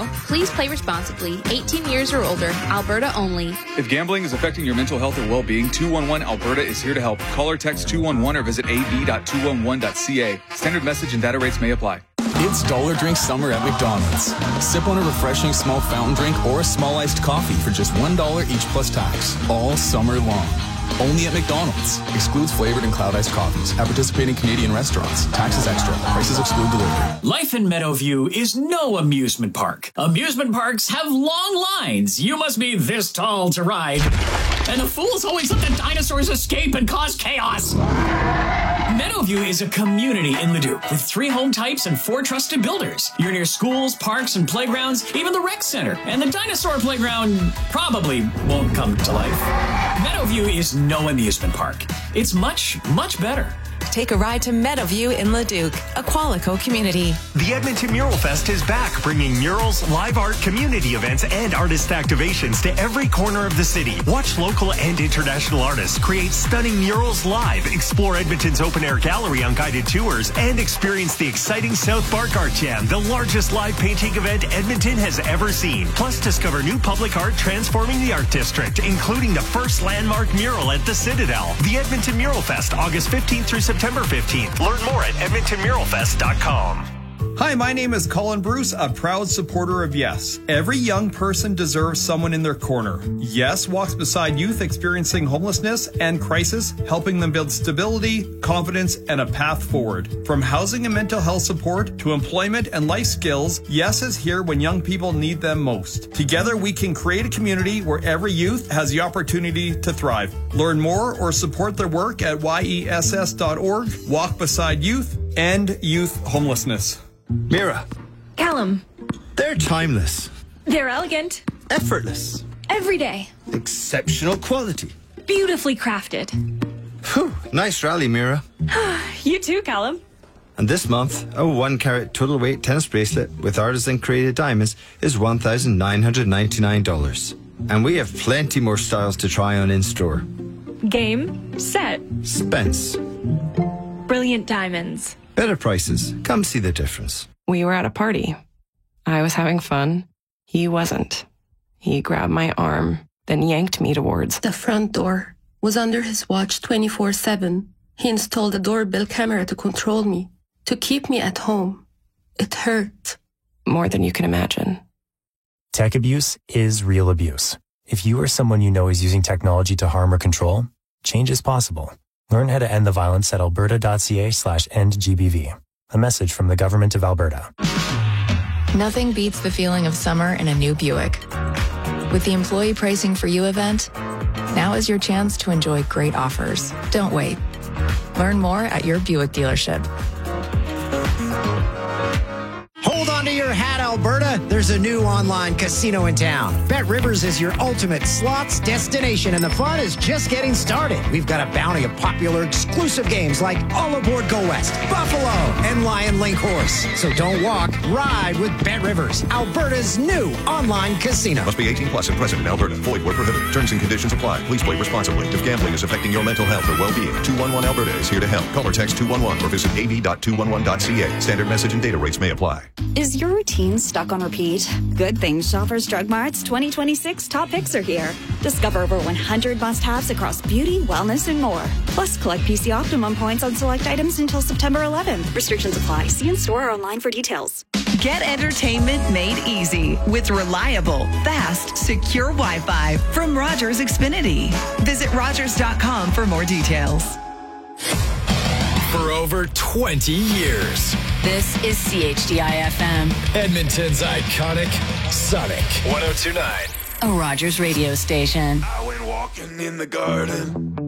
tomorrow. Please play responsibly. 18 years or older. Alberta only. If gambling is affecting your mental health or well-being, 211 Alberta is here to help. Call or text 211 or visit ab.211.ca. Standard message and data rates may apply. It's Dollar Drink Summer at McDonald's. Sip on a refreshing small fountain drink or a small iced coffee for just $1 each plus tax. All summer long. Only at McDonald's. Excludes flavored and cloud iced coffees. At participating Canadian restaurants. Taxes extra. Prices exclude delivery. Life in Meadowview is no amusement park. Amusement parks have long lines. You must be this tall to ride. And the fools always let the dinosaurs escape and cause chaos. Meadowview is a community in Leduc with 3 home types and 4 trusted builders. You're near schools, parks, and playgrounds, even the rec center. And the dinosaur playground probably won't come to life. Meadowview is no amusement park. It's much, much better. Take a ride to Meadowview in Leduc, a Qualico community. The Edmonton Mural Fest is back, bringing murals, live art, community events, and artist activations to every corner of the city. Watch local and international artists create stunning murals live, explore Edmonton's open-air gallery on guided tours, and experience the exciting South Park Art Jam, the largest live painting event Edmonton has ever seen. Plus, discover new public art transforming the art district, including the first landmark mural at the Citadel. The Edmonton Mural Fest, August 15th through September 15th. Learn more at edmontonmuralfest.com. Hi, my name is Colin Bruce, a proud supporter of Yes. Every young person deserves someone in their corner. Yes walks beside youth experiencing homelessness and crisis, helping them build stability, confidence, and a path forward. From housing and mental health support to employment and life skills, Yes is here when young people need them most. Together, we can create a community where every youth has the opportunity to thrive. Learn more or support their work at yess.org. Walk beside youth, end youth homelessness. Mira. Callum. They're timeless. They're elegant. Effortless. Every day. Exceptional quality. Beautifully crafted. Whew, nice rally, Mira. You too, Callum. And this month, a 1-carat total weight tennis bracelet with artisan created diamonds is $1,999. And we have plenty more styles to try on in store. Game, set. Spence. Brilliant diamonds. Better prices. Come see the difference. We were at a party. I was having fun. He wasn't. He grabbed my arm, then yanked me towards the front door. Was under his watch 24/7. He installed a doorbell camera to control me, to keep me at home. It hurt. More than you can imagine. Tech abuse is real abuse. If you or someone you know is using technology to harm or control, change is possible. Learn how to end the violence at alberta.ca/endgbv. A message from the Government of Alberta. Nothing beats the feeling of summer in a new Buick. With the Employee Pricing for You event, now is your chance to enjoy great offers. Don't wait. Learn more at your Buick dealership. Hold on to your hat, Alberta. There's a new online casino in town. Bet Rivers is your ultimate slots destination, and the fun is just getting started. We've got a bounty of popular exclusive games like All Aboard Go West, Buffalo, and Lion Link Horse. So don't walk, ride with Bet Rivers, Alberta's new online casino. Must be 18 plus and present in Alberta. Void where prohibited. Terms and conditions apply. Please play responsibly. If gambling is affecting your mental health or well-being, 211 Alberta is here to help. Call or text 211 or visit ab.211.ca. Standard message and data rates may apply. Is your routine stuck on repeat? Good Things Shoppers Drug Mart's 2026 top picks are here. Discover over 100 must-haves across beauty, wellness, and more. Plus, collect PC Optimum points on select items until September 11th. Restrictions apply. See in-store or online for details. Get entertainment made easy with reliable, fast, secure Wi-Fi from Rogers Xfinity. Visit Rogers.com for more details. For over 20 years. This is CHDI-FM. Edmonton's iconic Sonic 102.9. A Rogers radio station. I went walking in the garden.